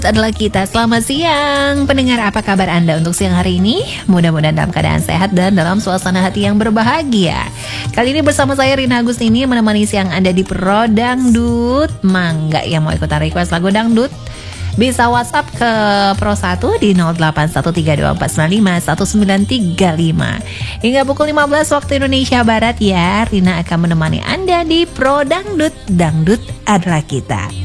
adalah kita. Selamat siang pendengar, apa kabar Anda untuk siang hari ini? Mudah-mudahan dalam keadaan sehat dan dalam suasana hati yang berbahagia. Kali ini bersama saya Rina Agustini menemani siang Anda di Pro Dangdut. Mangga yang mau ikutan request lagu dangdut, bisa WhatsApp ke Pro 1 di 081324951935. Hingga pukul 15 waktu Indonesia Barat ya, Rina akan menemani Anda di Pro Dangdut. Dangdut adalah kita.